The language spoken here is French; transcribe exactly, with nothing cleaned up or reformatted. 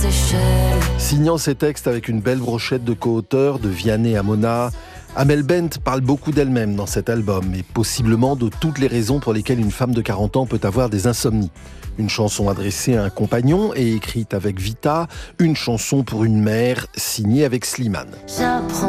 Seychelles. Signant ses textes avec une belle brochette de co-auteurs, de Vianney à Mona, Amel Bent parle beaucoup d'elle-même dans cet album et possiblement de toutes les raisons pour lesquelles une femme de quarante ans peut avoir des insomnies. Une chanson adressée à un compagnon et écrite avec Vita, une chanson pour une mère signée avec Slimane. J'apprends